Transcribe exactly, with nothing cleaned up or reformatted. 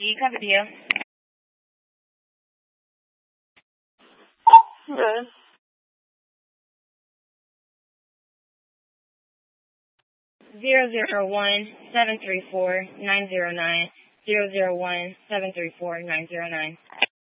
you copy you. Good. Zero zero one seven three four nine zero nine zero zero one seven three four nine zero nine.